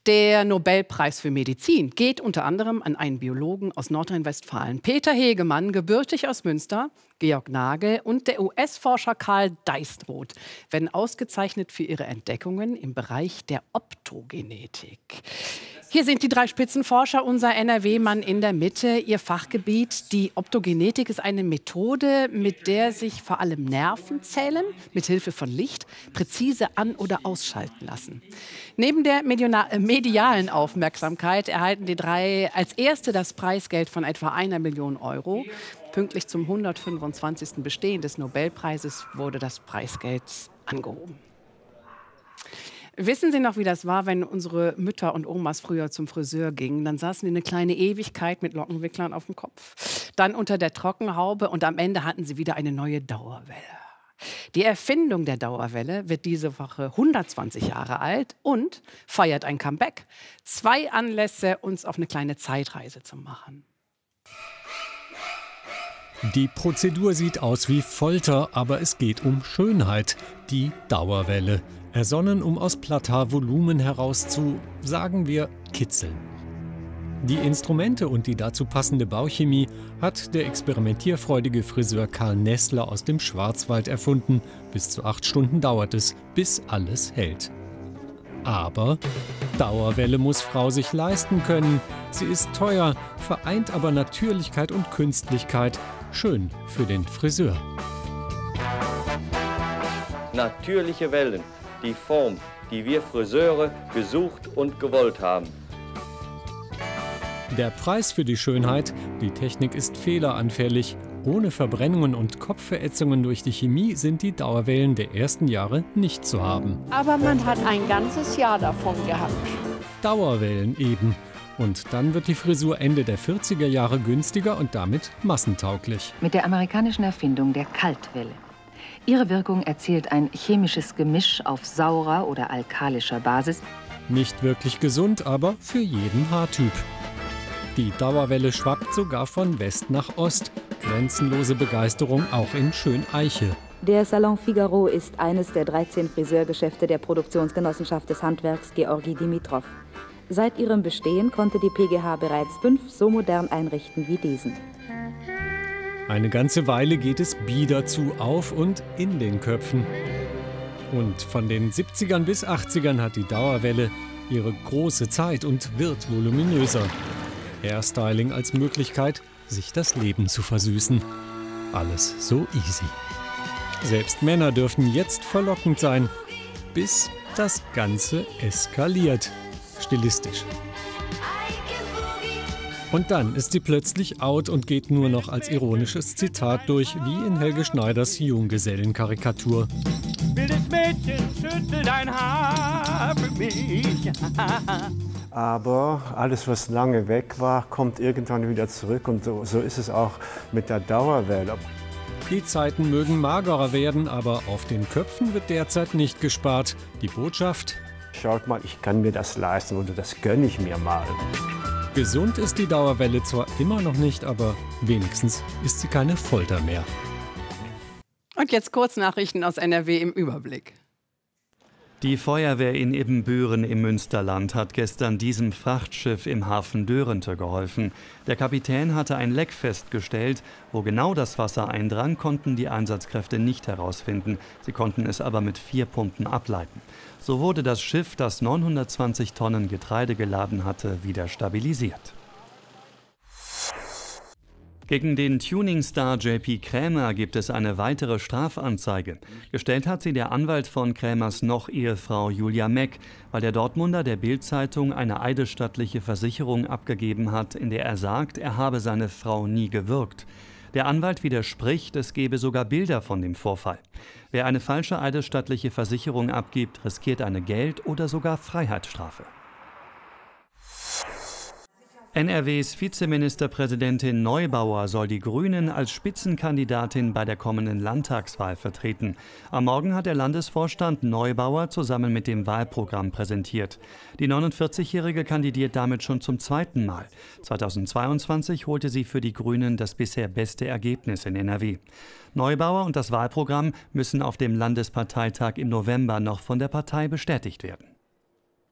Der Nobelpreis für Medizin geht unter anderem an einen Biologen aus Nordrhein-Westfalen, Peter Hegemann, gebürtig aus Münster, Georg Nagel und der US-Forscher Karl Dijkstra werden ausgezeichnet für ihre Entdeckungen im Bereich der Optogenetik. Hier sind die drei Spitzenforscher, unser NRW-Mann in der Mitte, ihr Fachgebiet. Die Optogenetik ist eine Methode, mit der sich vor allem Nervenzellen mit Hilfe von Licht präzise an- oder ausschalten lassen. Neben der medialen Aufmerksamkeit erhalten die drei als erste das Preisgeld von etwa 1 Million Euro. Pünktlich zum 125. Bestehen des Nobelpreises wurde das Preisgeld angehoben. Wissen Sie noch, wie das war, wenn unsere Mütter und Omas früher zum Friseur gingen? Dann saßen die eine kleine Ewigkeit mit Lockenwicklern auf dem Kopf, dann unter der Trockenhaube und am Ende hatten sie wieder eine neue Dauerwelle. Die Erfindung der Dauerwelle wird diese Woche 120 Jahre alt und feiert ein Comeback. 2 Anlässe, uns auf eine kleine Zeitreise zu machen. Die Prozedur sieht aus wie Folter, aber es geht um Schönheit, die Dauerwelle. Ersonnen, um aus Plateau Volumen heraus zu, sagen wir, kitzeln. Die Instrumente und die dazu passende Bauchemie hat der experimentierfreudige Friseur Karl Nessler aus dem Schwarzwald erfunden. Bis zu 8 Stunden dauert es, bis alles hält. Aber Dauerwelle muss Frau sich leisten können. Sie ist teuer, vereint aber Natürlichkeit und Künstlichkeit. Schön für den Friseur. Natürliche Wellen, die Form, die wir Friseure gesucht und gewollt haben. Der Preis für die Schönheit, die Technik ist fehleranfällig. Ohne Verbrennungen und Kopfverätzungen durch die Chemie sind die Dauerwellen der ersten Jahre nicht zu haben. Aber man hat ein ganzes Jahr davon gehabt. Dauerwellen eben. Und dann wird die Frisur Ende der 40er Jahre günstiger und damit massentauglich. Mit der amerikanischen Erfindung der Kaltwelle. Ihre Wirkung erzielt ein chemisches Gemisch auf saurer oder alkalischer Basis. Nicht wirklich gesund, aber für jeden Haartyp. Die Dauerwelle schwappt sogar von West nach Ost. Grenzenlose Begeisterung auch in Schöneiche. Der Salon Figaro ist eines der 13 Friseurgeschäfte der Produktionsgenossenschaft des Handwerks Georgi Dimitrov. Seit ihrem Bestehen konnte die PGH bereits 5 so modern einrichten wie diesen. Eine ganze Weile geht es bieder zu auf und in den Köpfen. Und von den 70ern bis 80ern hat die Dauerwelle ihre große Zeit und wird voluminöser. Hairstyling als Möglichkeit, sich das Leben zu versüßen. Alles so easy. Selbst Männer dürfen jetzt verlockend sein, bis das Ganze eskaliert. Stilistisch. Und dann ist sie plötzlich out und geht nur noch als ironisches Zitat durch, wie in Helge Schneiders Junggesellenkarikatur. Wildes Mädchen, schüttel dein Haar für mich. Aber alles, was lange weg war, kommt irgendwann wieder zurück. Und so ist es auch mit der Dauerwelle. Die Zeiten mögen magerer werden, aber auf den Köpfen wird derzeit nicht gespart. Die Botschaft: Schaut mal, ich kann mir das leisten oder das gönne ich mir mal. Gesund ist die Dauerwelle zwar immer noch nicht, aber wenigstens ist sie keine Folter mehr. Und jetzt Kurznachrichten aus NRW im Überblick. Die Feuerwehr in Ibbenbüren im Münsterland hat gestern diesem Frachtschiff im Hafen Dörrente geholfen. Der Kapitän hatte ein Leck festgestellt. Wo genau das Wasser eindrang, konnten die Einsatzkräfte nicht herausfinden. Sie konnten es aber mit 4 Pumpen ableiten. So wurde das Schiff, das 920 Tonnen Getreide geladen hatte, wieder stabilisiert. Gegen den Tuning-Star JP Krämer gibt es eine weitere Strafanzeige. Gestellt hat sie der Anwalt von Krämers Noch-Ehefrau Julia Meck, weil der Dortmunder der Bild-Zeitung eine eidesstattliche Versicherung abgegeben hat, in der er sagt, er habe seine Frau nie gewürgt. Der Anwalt widerspricht, es gebe sogar Bilder von dem Vorfall. Wer eine falsche eidesstattliche Versicherung abgibt, riskiert eine Geld- oder sogar Freiheitsstrafe. NRWs Vizeministerpräsidentin Neubauer soll die Grünen als Spitzenkandidatin bei der kommenden Landtagswahl vertreten. Am Morgen hat der Landesvorstand Neubauer zusammen mit dem Wahlprogramm präsentiert. Die 49-Jährige kandidiert damit schon zum 2. Mal. 2022 holte sie für die Grünen das bisher beste Ergebnis in NRW. Neubauer und das Wahlprogramm müssen auf dem Landesparteitag im November noch von der Partei bestätigt werden.